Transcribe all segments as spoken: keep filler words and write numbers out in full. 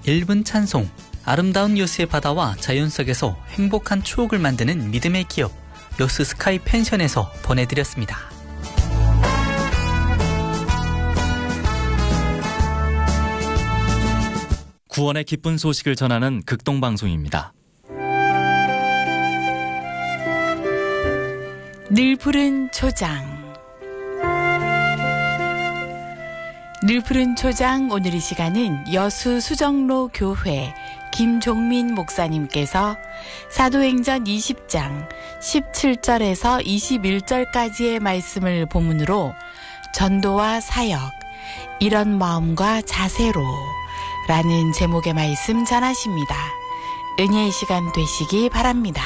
일 분 찬송, 아름다운 여수의 바다와 자연 속에서 행복한 추억을 만드는 믿음의 기업 여수 스카이 펜션에서 보내드렸습니다. 구원의 기쁜 소식을 전하는 극동방송입니다. 늘 푸른 초장. 늘 푸른 초장, 오늘 이 시간은 여수 수정로 교회 김종민 목사님께서 사도행전 이십 장 십칠 절에서 이십일 절까지의 말씀을 본문으로 전도와 사역, 이런 마음과 자세로 라는 제목의 말씀 전하십니다. 은혜의 시간 되시기 바랍니다.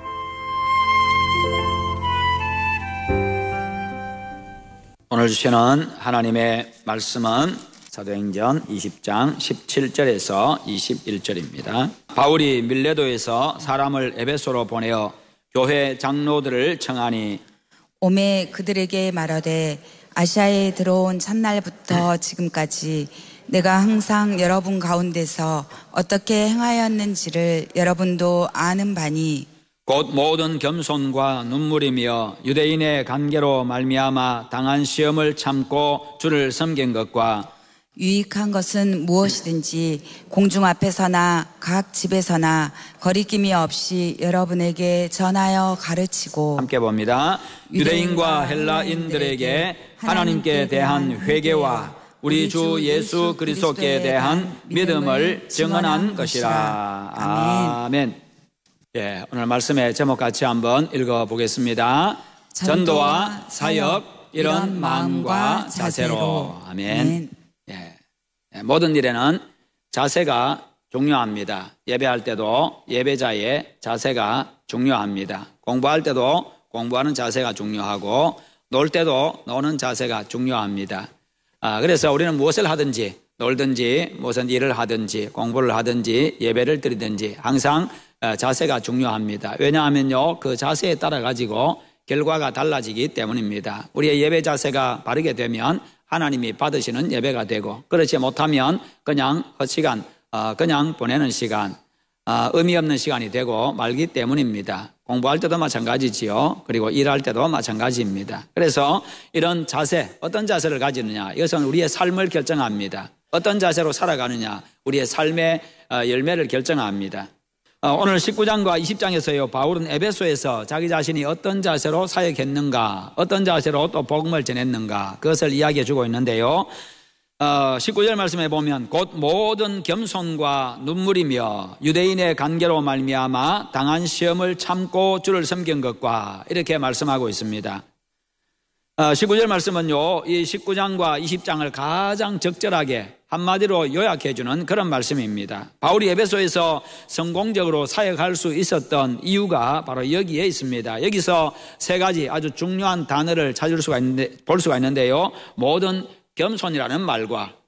오늘 주시는 하나님의 말씀은 사도행전 이십 장 십칠 절에서 이십일 절입니다. 바울이 밀레도에서 사람을 에베소로 보내어 교회 장로들을 청하니 오매 그들에게 말하되 아시아에 들어온 첫날부터 지금까지 내가 항상 여러분 가운데서 어떻게 행하였는지를 여러분도 아는 바니 곧 모든 겸손과 눈물이며 유대인의 관계로 말미암아 당한 시험을 참고 주를 섬긴 것과 유익한 것은 무엇이든지 공중 앞에서나 각 집에서나 거리낌이 없이 여러분에게 전하여 가르치고, 함께 봅니다. 유대인과 헬라인들에게 하나님께 대한 회개와 우리 주 예수 그리스도께 대한 믿음을 증언한 것이라. 아멘. 예, 오늘 말씀의 제목 같이 한번 읽어보겠습니다. 전도와 사역, 이런 마음과 자세로. 아멘. 예, 예, 모든 일에는 자세가 중요합니다. 예배할 때도 예배자의 자세가 중요합니다. 공부할 때도 공부하는 자세가 중요하고, 놀 때도 노는 자세가 중요합니다. 아, 그래서 우리는 무엇을 하든지, 놀든지 무슨 일을 하든지 공부를 하든지 예배를 드리든지 항상 자세가 중요합니다. 왜냐하면요, 그 자세에 따라 가지고 결과가 달라지기 때문입니다. 우리의 예배 자세가 바르게 되면 하나님이 받으시는 예배가 되고, 그렇지 못하면 그냥 헛시간, 그냥 보내는 시간, 의미 없는 시간이 되고 말기 때문입니다. 공부할 때도 마찬가지지요. 그리고 일할 때도 마찬가지입니다. 그래서 이런 자세, 어떤 자세를 가지느냐, 이것은 우리의 삶을 결정합니다. 어떤 자세로 살아가느냐, 우리의 삶의 열매를 결정합니다. 오늘 십구 장과 이십 장에서요, 바울은 에베소에서 자기 자신이 어떤 자세로 사역했는가, 어떤 자세로 또 복음을 전했는가, 그것을 이야기해 주고 있는데요. 어, 십구 절 말씀에 보면 곧 모든 겸손과 눈물이며 유대인의 관계로 말미암아 당한 시험을 참고 주를 섬긴 것과, 이렇게 말씀하고 있습니다. 어, 십구 절 말씀은요, 이 십구 장과 이십 장을 가장 적절하게 한마디로 요약해 주는 그런 말씀입니다. 바울이 에베소에서 성공적으로 사역할 수 있었던 이유가 바로 여기에 있습니다. 여기서 세 가지 아주 중요한 단어를 찾을 수가 있는데, 볼 수가 있는데요. 모든 겸손이라는 말과